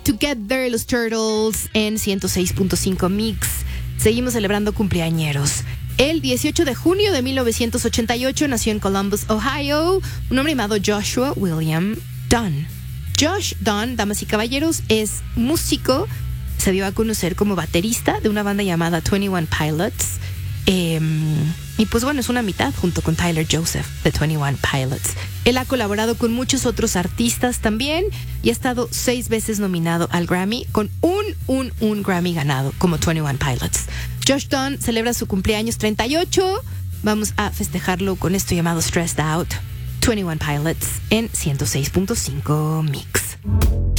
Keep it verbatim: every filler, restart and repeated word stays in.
Together, los Turtles en ciento seis punto cinco Mix. Seguimos celebrando cumpleañeros. El dieciocho de junio de mil novecientos ochenta y ocho nació en Columbus, Ohio, un hombre llamado Joshua William Dunn. Josh Dunn, damas y caballeros, es músico. Se dio a conocer como baterista de una banda llamada veintiuno Pilots. Eh, y pues bueno, es una mitad junto con Tyler Joseph de veintiuno Pilots. Él ha colaborado con muchos otros artistas también y ha estado seis veces nominado al Grammy con un, un, un Grammy ganado como veintiuno Pilots. Josh Dunn celebra su cumpleaños treinta y ocho. Vamos a festejarlo con esto llamado Stressed Out. veintiuno Pilots en ciento seis punto cinco Mix.